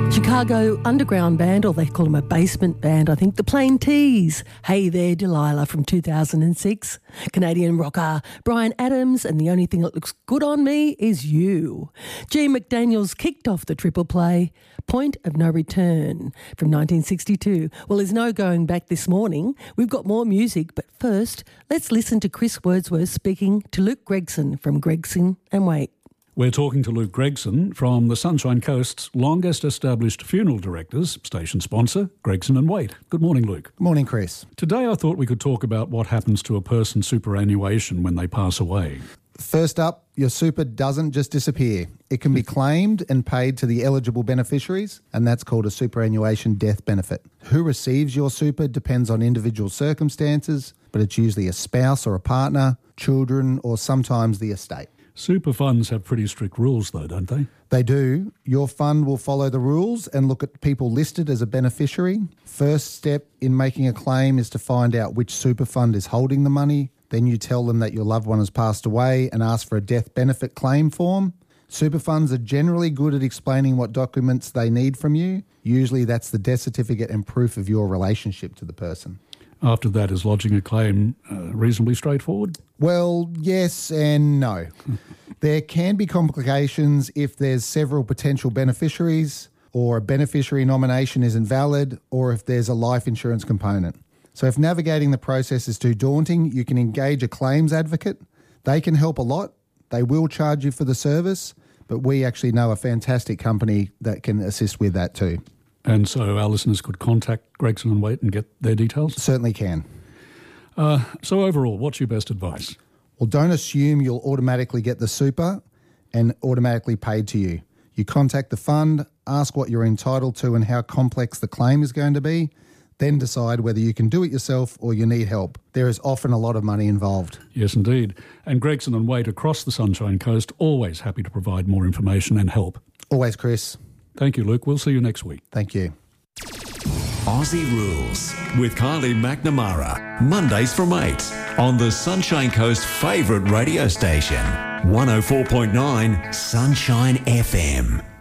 Chicago underground band, or they call them a basement band, I think, the Plain Tees. Hey There, Delilah from 2006. Canadian rocker Bryan Adams, and The Only Thing That Looks Good on Me Is You. G. McDaniels kicked off the triple play, Point of No Return from 1962. Well, there's no going back this morning. We've got more music, but first, let's listen to Chris Wordsworth speaking to Luke Gregson from Gregson and Waite. We're talking to Luke Gregson from the Sunshine Coast's longest established funeral directors, station sponsor, Gregson and Waite. Good morning, Luke. Good morning, Chris. Today I thought we could talk about what happens to a person's superannuation when they pass away. First up, your super doesn't just disappear. It can be claimed and paid to the eligible beneficiaries, and that's called a superannuation death benefit. Who receives your super depends on individual circumstances, but it's usually a spouse or a partner, children, or sometimes the estate. Super funds have pretty strict rules though, don't they? They do. Your fund will follow the rules and look at people listed as a beneficiary. First step in making a claim is to find out which super fund is holding the money. Then you tell them that your loved one has passed away and ask for a death benefit claim form. Super funds are generally good at explaining what documents they need from you. Usually that's the death certificate and proof of your relationship to the person. After that, is lodging a claim reasonably straightforward? Well, yes and no. There can be complications if there's several potential beneficiaries, or a beneficiary nomination is invalid, or if there's a life insurance component. So if navigating the process is too daunting, you can engage a claims advocate. They can help a lot. They will charge you for the service, but we actually know a fantastic company that can assist with that too. And so our listeners could contact Gregson and Waite and get their details? Certainly can. So overall, what's your best advice? Well, don't assume you'll automatically get the super and automatically paid to you. You contact the fund, ask what you're entitled to and how complex the claim is going to be, then decide whether you can do it yourself or you need help. There is often a lot of money involved. Yes, indeed. And Gregson and Waite across the Sunshine Coast, always happy to provide more information and help. Always, Chris. Thank you, Luke. We'll see you next week. Thank you. Aussie Rules with Kylie McNamara. Mondays from 8 on the Sunshine Coast favourite radio station. 104.9 Sunshine FM.